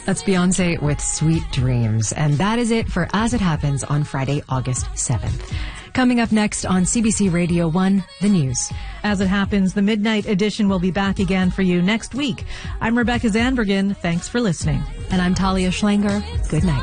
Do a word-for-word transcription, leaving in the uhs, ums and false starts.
That's Beyonce with Sweet Dreams. And that is it for As It Happens on Friday, August seventh. Coming up next on C B C Radio one, the news. As It Happens, the Midnight Edition will be back again for you next week. I'm Rebecca Zandbergen. Thanks for listening. And I'm Talia Schlanger. Good night.